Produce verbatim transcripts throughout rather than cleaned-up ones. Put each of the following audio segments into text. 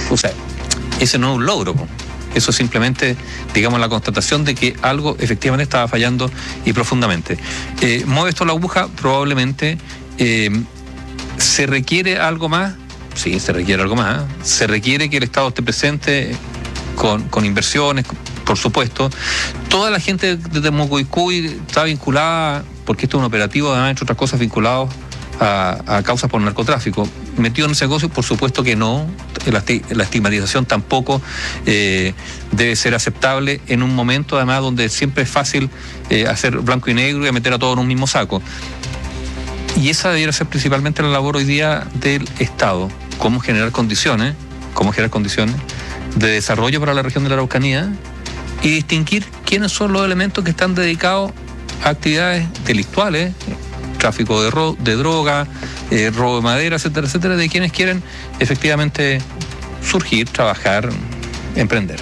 o sea, ese no es un logro, po. Eso es simplemente, digamos, la constatación de que algo efectivamente estaba fallando y profundamente. Eh, ¿Mueve esto la aguja? Probablemente. Eh, ¿Se requiere algo más? Sí, se requiere algo más. ¿eh? Se requiere que el Estado esté presente con, con inversiones, por supuesto. Toda la gente de Temucuicui está vinculada, porque esto es un operativo, además, entre otras cosas, vinculado a, a causas por narcotráfico. ¿Metido en ese negocio? Por supuesto que no. La, la estigmatización tampoco eh, debe ser aceptable en un momento, además, donde siempre es fácil eh, hacer blanco y negro y meter a todos en un mismo saco. Y esa debiera ser principalmente la labor hoy día del Estado. Cómo generar condiciones, cómo generar condiciones de desarrollo para la región de la Araucanía y distinguir quiénes son los elementos que están dedicados a actividades delictuales, tráfico de, ro- de droga, eh, robo de madera, etcétera, etcétera, de quienes quieren efectivamente surgir, trabajar, emprender.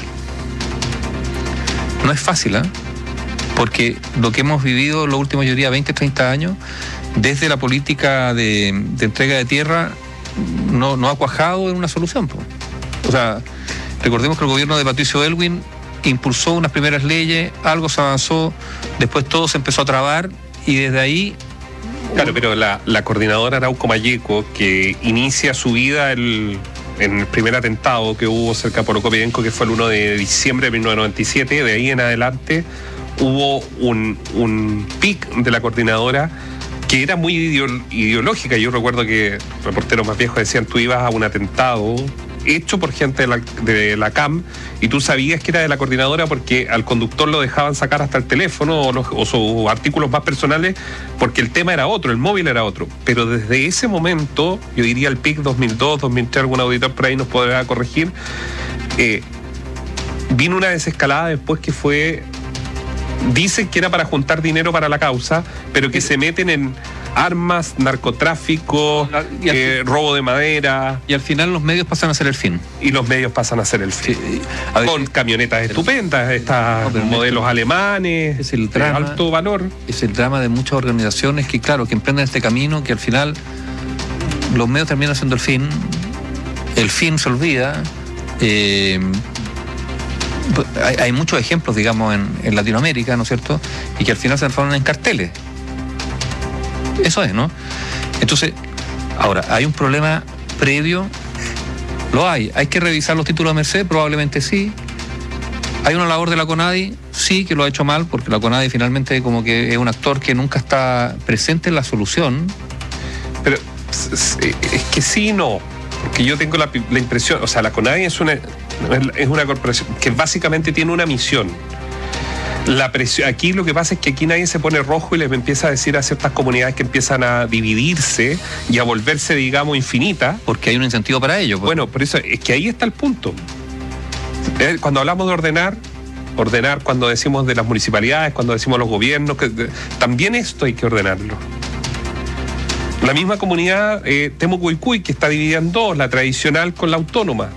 No es fácil, ¿eh? Porque lo que hemos vivido los últimos, yo diría, veinte, treinta años, desde la política de, de entrega de tierra, no, no ha cuajado en una solución, po. O sea, recordemos que el gobierno de Patricio Aylwin impulsó unas primeras leyes, algo se avanzó, después todo se empezó a trabar y desde ahí... Claro, pero la, la coordinadora Arauco Malleco, que inicia su vida el, en el primer atentado que hubo cerca de Porocopidenco, que fue el uno de diciembre de mil novecientos noventa y siete, de ahí en adelante hubo un, un pic de la coordinadora que era muy ideológica. Yo recuerdo que reporteros más viejos decían, tú ibas a un atentado hecho por gente de la, de la C A M y tú sabías que era de la coordinadora porque al conductor lo dejaban sacar hasta el teléfono o, los, o sus artículos más personales porque el tema era otro, el móvil era otro. Pero desde ese momento, yo diría el pic dos mil dos, dos mil tres, algún auditor por ahí nos podrá corregir, eh, vino una desescalada después que fue... Dicen que era para juntar dinero para la causa, pero que se meten en armas, narcotráfico, y al, eh, robo de madera. Y al final los medios pasan a ser el fin. Y los medios pasan a ser el fin. Sí, a ver, con camionetas pero, estupendas, estos no, modelos esto, alemanes, es el drama, de alto valor. Es el drama de muchas organizaciones que, claro, que emprenden este camino, que al final los medios terminan siendo el fin. El fin se olvida. Eh, Hay, hay muchos ejemplos, digamos, en, en Latinoamérica, ¿no es cierto? Y que al final se transforman en carteles. Eso es, ¿no? Entonces, ahora, ¿hay un problema previo? Lo hay. ¿Hay que revisar los títulos de Merced? Probablemente sí. ¿Hay una labor de la CONADI? Sí, que lo ha hecho mal, porque la CONADI finalmente como que es un actor que nunca está presente en la solución. Pero es que sí y no. Porque yo tengo la, la impresión, o sea, la CONADI es una... es una corporación que básicamente tiene una misión. La presión, aquí lo que pasa es que aquí nadie se pone rojo y les empieza a decir a ciertas comunidades que empiezan a dividirse y a volverse, digamos, infinitas. Porque hay un incentivo para ello. Pues. Bueno, por eso es que ahí está el punto. Cuando hablamos de ordenar, ordenar cuando decimos de las municipalidades, cuando decimos los gobiernos, que, también esto hay que ordenarlo. La misma comunidad eh, Temucuicui, que está dividida en dos, la tradicional con la autónoma.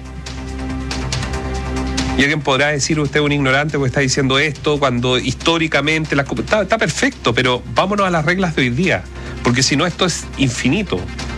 Y alguien podrá decir, usted es un ignorante porque está diciendo esto, cuando históricamente... La, está, está perfecto, pero vámonos a las reglas de hoy día, porque si no esto es infinito.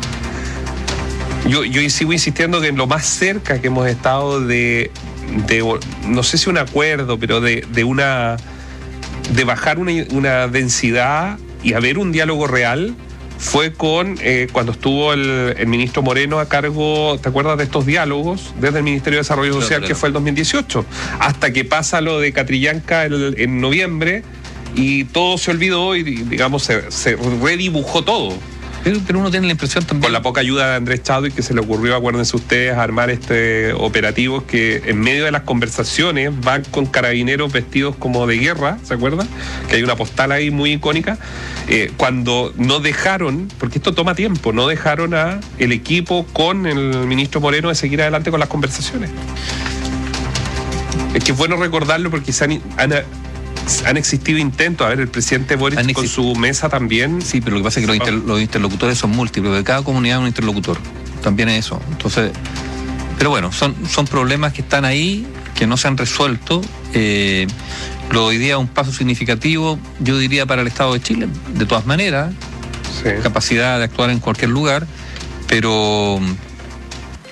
Yo, yo sigo insistiendo que en lo más cerca que hemos estado de, de no sé si un acuerdo, pero de, de una de bajar una, una densidad y haber un diálogo real, fue con eh, cuando estuvo el, el ministro Moreno a cargo, ¿te acuerdas de estos diálogos? Desde el Ministerio de Desarrollo Social, claro, claro. Que fue el dos mil dieciocho, hasta que pasa lo de Catrillanca el, en noviembre y todo se olvidó y, digamos, se, se redibujó todo. Pero, pero uno tiene la impresión también... Con la poca ayuda de Andrés Chadwick, que se le ocurrió, acuérdense ustedes, armar este operativo que en medio de las conversaciones van con carabineros vestidos como de guerra, ¿se acuerdan? Que hay una postal ahí muy icónica. Eh, cuando no dejaron, porque esto toma tiempo, no dejaron a el equipo con el ministro Moreno de seguir adelante con las conversaciones. Es que es bueno recordarlo porque se han... han Han existido intentos, a ver, el presidente Boris con su mesa también. Sí, pero lo que pasa es que los, inter, los interlocutores son múltiples, de cada comunidad un interlocutor, también es eso. Entonces, pero bueno, son, son problemas que están ahí, que no se han resuelto. Eh, lo hoy día un paso significativo, yo diría, para el Estado de Chile, de todas maneras, sí. Capacidad de actuar en cualquier lugar, pero